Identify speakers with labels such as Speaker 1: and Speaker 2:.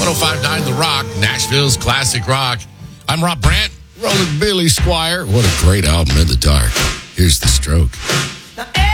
Speaker 1: 1059 The Rock, Nashville's classic rock. I'm Rob Brandt, rolling Billy Squire. What a great album, In the Dark. Here's The Stroke.
Speaker 2: Now,